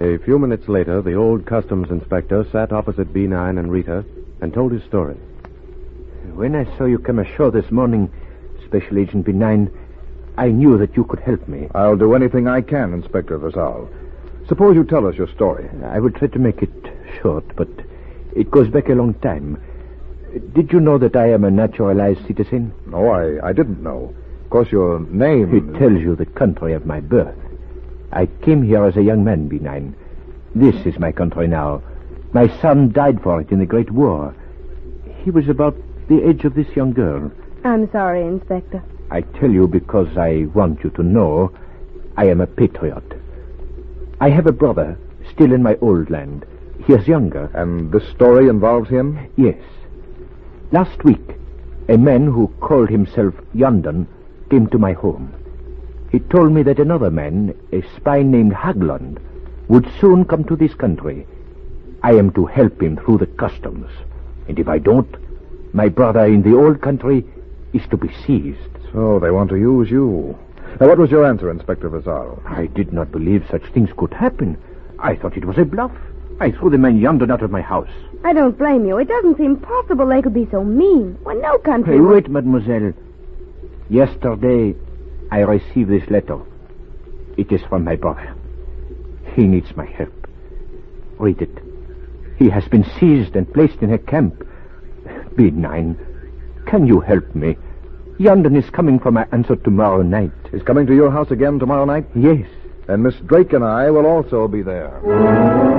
A few minutes later, the old customs inspector sat opposite B9 and Rita and told his story. When I saw you come ashore this morning, Special Agent B9, I knew that you could help me. I'll do anything I can, Inspector Vazal. Suppose you tell us your story. I will try to make it short, but it goes back a long time. Did you know that I am a naturalized citizen? No, I didn't know. Of course, your name... It tells you the country of my birth. I came here as a young man, B9. This is my country now. My son died for it in the Great War. He was about the age of this young girl. I'm sorry, Inspector. I tell you because I want you to know I am a patriot. I have a brother still in my old land. He is younger. And this story involves him? Yes. Last week, a man who called himself Yondon came to my home. He told me that another man, a spy named Haglund, would soon come to this country. I am to help him through the customs. And if I don't, my brother in the old country is to be seized. So they want to use you. Now, what was your answer, Inspector Vazal? I did not believe such things could happen. I thought it was a bluff. I threw the man Yondon out of my house. I don't blame you. It doesn't seem possible they could be so mean. When no country... Hey, wait, mademoiselle. Yesterday, I received this letter. It is from my brother. He needs my help. Read it. He has been seized and placed in a camp. B9, can you help me? Yondon is coming for my answer tomorrow night. He's coming to your house again tomorrow night? Yes. And Miss Drake and I will also be there.